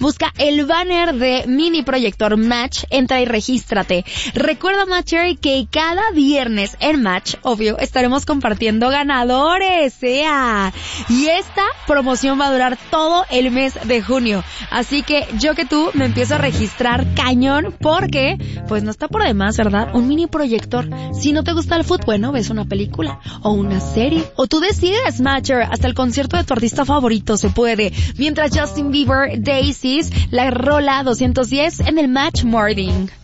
busca el banner de Mini Proyector Match, entra y regístrate. Recuerda, Matcher, que cada viernes en Match, obvio, estaremos compartiendo ganadores, y esta promoción va a durar todo el mes de junio. Así que yo que tú me empiezo a registrar cañón, porque pues no está por demás, ¿verdad? Un mini proyector. Si no te gusta el fútbol, bueno, ves una película o una serie, o tú decides, Matcher, hasta el concierto de tu artista favorito se puede. Mientras Justin Bieber, Daisies, la rola 210 en el Match Morning.